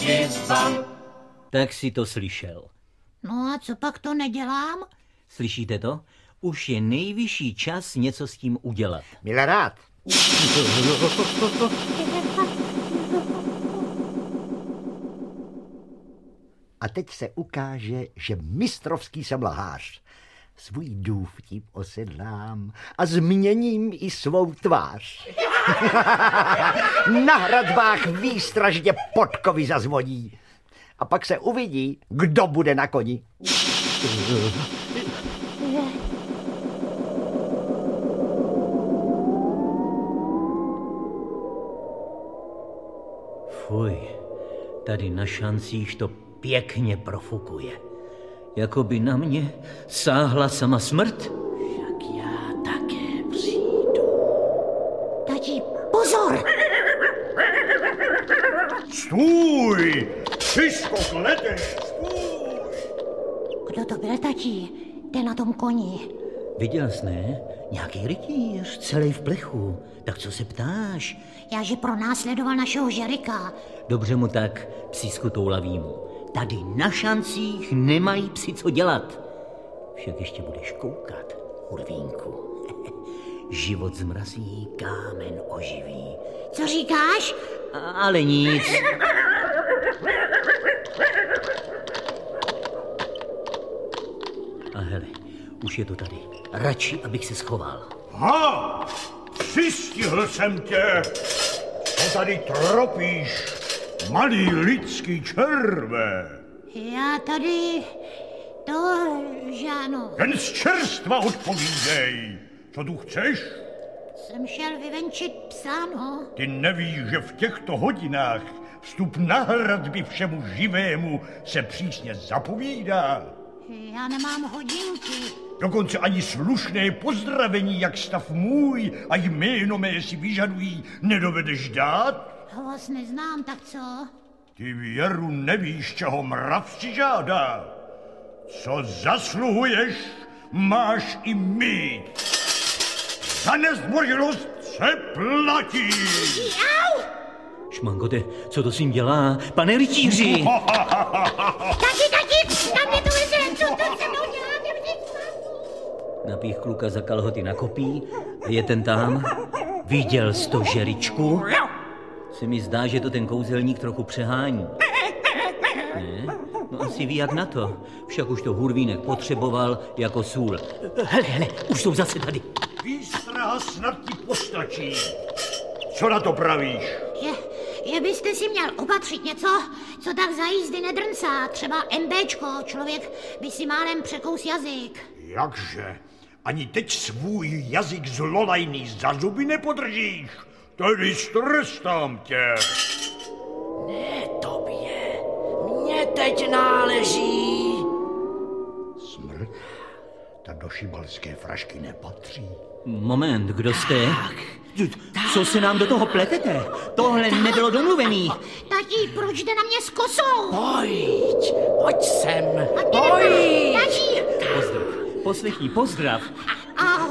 Tak si to slyšel. No a co pak to nedělám? Slyšíte to? Už je nejvyšší čas něco s tím udělat. Milorad. A teď se ukáže, že mistrovský jsem lhář. Svůj dův vtip osedlám a změním i svou tvář. Na hradbách výstražně podkovy zazvoní. A pak se uvidí, kdo bude na koni. Fuj, tady na šancích to pěkně profukuje. Jakoby na mě sáhla sama smrt. Jak já také přijdu. Tati, pozor! Stůj! Přisko klete! Stůj! Kdo to byl, tati? Jde na tom koni. Viděl jsi, ne? Nějaký rytíř, celý v plechu. Tak co se ptáš? Já, že pronásledoval našeho Žerika. Dobře mu tak, psísku toulavýmu. Tady na šancích nemají psi co dělat. Však ještě budeš koukat, hurvínku. Život zmrazí, kámen oživí. Co říkáš? Ale nic. A hele, už je to tady. Radši, abych se schoval. Ha! Přistihl jsem tě! Co tady tropíš, malý lidský červe? Já tady... To, že ano. Jen z čerstva odpovídej. Co tu chceš? Jsem šel vyvenčit psa, no. Ty nevíš, že v těchto hodinách vstup na hradby všemu živému se přísně zapovídá. Já nemám hodinky. Dokonce ani slušné pozdravení, jak stav můj a jméno mé si vyžadují, nedovedeš dát? Já vás neznám, tak co? Ty věru nevíš, čeho mrav si žádá. Co zasluhuješ, máš i mít. Za nezdvořilost se platí. Au! Šmangote, co to s ním dělá? Pane rytíři! Tati, tam je to veze, co to se mnou děláte? Napích kluka za kalhoty na kopí. Je ten tam? Viděl jsi to, Žeričku? Se mi zdá, že to ten kouzelník trochu přehání. Ne? No asi ví jak na to. Však už to hurvínek potřeboval jako sůl. Hele, už jsou zase tady. Výstraha snad ti postačí. Co na to pravíš? Že byste si měl opatřit něco, co tak za jízdy nedrncá. Třeba MBčko, člověk by si málem překous jazyk. Jakže? Ani teď svůj jazyk zlolajný za zuby nepodržíš. Tedy strestám tě. Ne tobě, mně teď náleží. Smrt? Ta do šibalské frašky nepatří. Moment, kdo jste? Co se nám do toho pletete? Tohle nebylo domluvený. Tati, proč jde na mě s kosou? Pojď sem, pojď. Tati! Pozdrav, poslechni, pozdrav.